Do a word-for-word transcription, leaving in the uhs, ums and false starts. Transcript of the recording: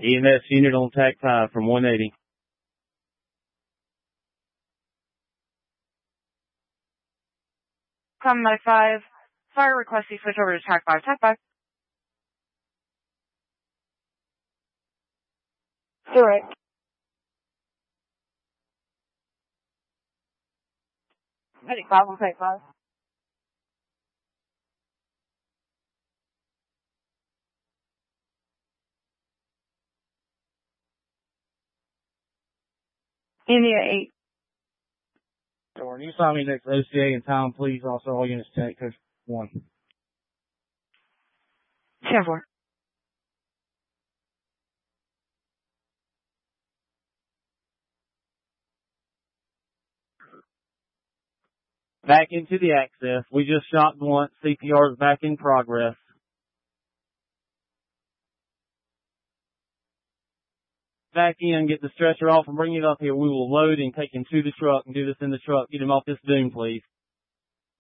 E M S unit on T A C five from one eighty. Common Medic five, fire request you switch over to T A C five. T A C five. Correct. Medic five on T A C five. India eight. So when you saw me next O C A in town, please also all units take coach one. ten four. Back into the access. We just shot once. C P R is back in progress. Back in, get the stretcher off and bring it up here. We will load and take him to the truck and do this in the truck. Get him off this dune, please.